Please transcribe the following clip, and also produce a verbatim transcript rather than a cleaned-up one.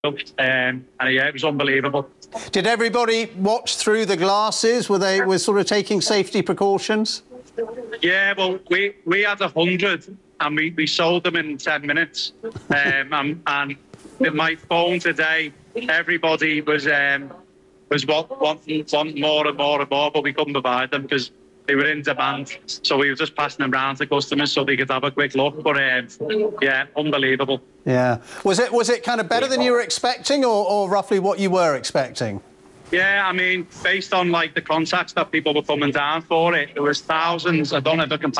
Um, and yeah, it was unbelievable. Did everybody watch through the glasses? Were they were sort of taking safety precautions? Yeah, well, we we had a hundred and we, we sold them in ten minutes. Um, and, and with my phone today, everybody was um, was want, wanting, wanting more and more and more, but we couldn't provide them because they were in demand. So we were just passing them around to customers so they could have a quick look. But um, yeah, unbelievable. Yeah. Was it was it kind of better than you were expecting, or, or roughly what you were expecting? Yeah, I mean, based on like the contacts that people were coming down for it, there was thousands. I don't know if I can